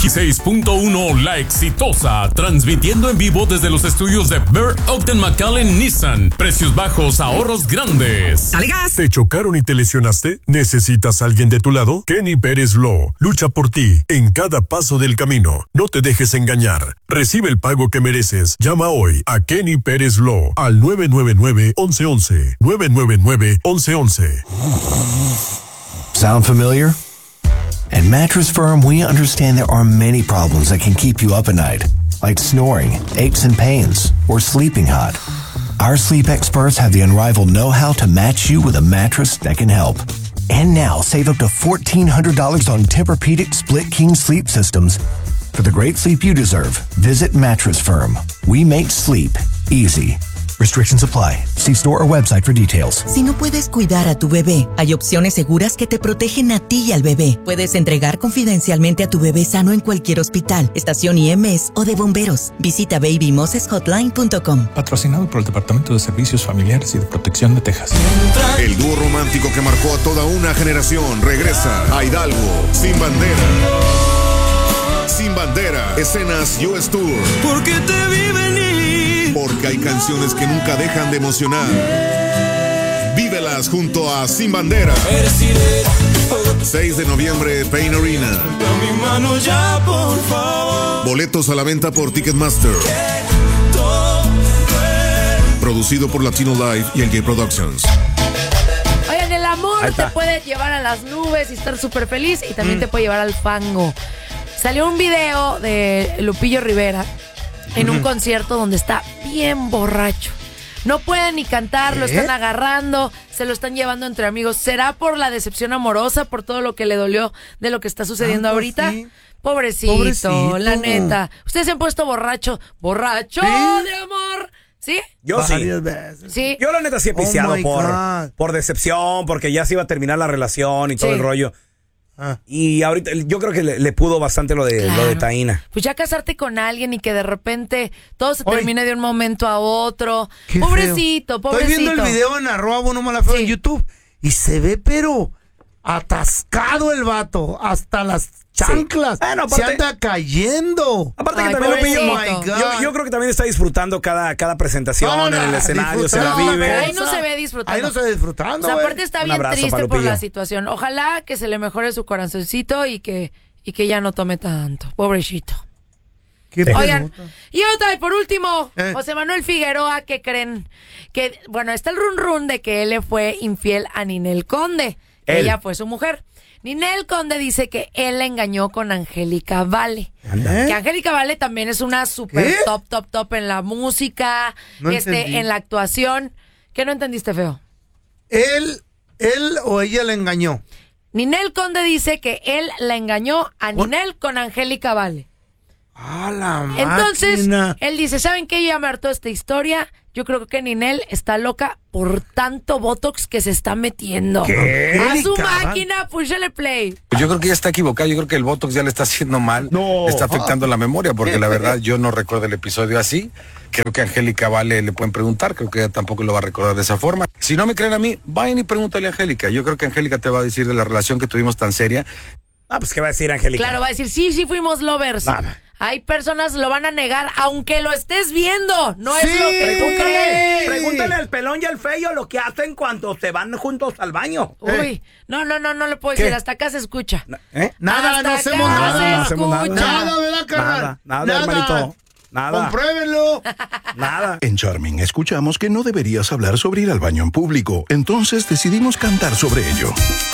96.1 La Exitosa, transmitiendo en vivo desde los estudios de Bert Ogden McAllen Nissan. Precios bajos, ahorros grandes. ¡Dale gas! ¿Te chocaron y te lesionaste? ¿Necesitas a alguien de tu lado? Kenny Pérez Law lucha por ti en cada paso del camino. No te dejes engañar. Recibe el pago que mereces. Llama hoy a Kenny Pérez Law al 999-1111. 999-1111. Sound familiar? At Mattress Firm, we understand there are many problems that can keep you up at night, like snoring, aches and pains, or sleeping hot. Our sleep experts have the unrivaled know-how to match you with a mattress that can help. And now, save up to $1,400 on Tempur-Pedic Split King sleep systems. For the great sleep you deserve, visit Mattress Firm. We make sleep easy. Restrictions apply. See store or website for details. Si no puedes cuidar a tu bebé, hay opciones seguras que te protegen a ti y al bebé. Puedes entregar confidencialmente a tu bebé sano en cualquier hospital, estación IMS o de bomberos. Visita babymoseshotline.com. Patrocinado por el Departamento de Servicios Familiares y de Protección de Texas. El dúo romántico que marcó a toda una generación regresa a Hidalgo, Sin Bandera. Sin Bandera, escenas US Tour. Porque te vi venir. Porque hay canciones que nunca dejan de emocionar. Vívelas junto a Sin Bandera. 6 de noviembre, Pain Arena. Mi mano ya, por favor. Boletos a la venta por Ticketmaster. Producido por Latino Live y LJ Productions. Oigan, el amor te puede llevar a las nubes y estar súper feliz, y también te puede llevar al fango. Salió un video de Lupillo Rivera en un concierto donde está bien borracho. No puede ni cantar, lo están agarrando, se lo están llevando entre amigos. ¿Será por la decepción amorosa, por todo lo que le dolió de lo que está sucediendo ahorita? Sí. Pobrecito, la neta. ¿Ustedes se han puesto borracho de amor? ¿Sí? Yo sí. Sí. Yo la neta sí he pisteado por decepción, porque ya se iba a terminar la relación y todo el rollo. Y ahorita yo creo que le pudo bastante lo de Taína. Pues ya casarte con alguien y que de repente todo se termine de un momento a otro. Pobrecito. Estoy viendo el video en @bonomalafeo en YouTube y se ve pero atascado el vato, hasta las chanclas. Bueno, aparte, se anda cayendo. Aparte que también yo creo que también está disfrutando cada presentación en el escenario, se la vive. Ahí no se ve disfrutando. Ahí no se ve disfrutando. O sea, aparte está bien triste por la situación. Ojalá que se le mejore su corazoncito y que ya no tome tanto. Pobrecito. Oigan, y por último, José Manuel Figueroa, ¿qué creen? Que, bueno, está el run de que él le fue infiel a Ninel Conde. Ella fue su mujer. Ninel Conde dice que él la engañó con Angélica Vale. Que Angélica Vale también es una super top en la música, en la actuación. ¿Qué no entendiste, feo? ¿Él o ella la engañó? Ninel Conde dice que él la engañó a Ninel con Angélica Vale. Entonces, él dice, ¿saben qué? Ya me hartó esta historia. Yo creo que Ninel está loca por tanto Botox que se está metiendo. ¿Qué? A su máquina, púchale play. Yo creo que ella está equivocada. Yo creo que el Botox ya le está haciendo mal. Está afectando la memoria, porque la verdad yo no recuerdo el episodio así. Creo que a Angélica Vale le pueden preguntar. Creo que ella tampoco lo va a recordar de esa forma. Si no me creen a mí, vayan y pregúntale a Angélica. Yo creo que Angélica te va a decir de la relación que tuvimos tan seria. Pues ¿qué va a decir Angélica? Claro, va a decir, sí fuimos lovers. Hay personas lo van a negar, aunque lo estés viendo. No es lo que tú crees. Pregúntale al pelón y al feo lo que hacen cuando se van juntos al baño. Uy, no le puedo decir. Hasta acá se escucha. Nada, no hacemos nada. Nada, ¿verdad, carnal? Nada, hermanito. Nada. Compruébenlo. Nada. En Charming escuchamos que no deberías hablar sobre ir al baño en público. Entonces decidimos cantar sobre ello.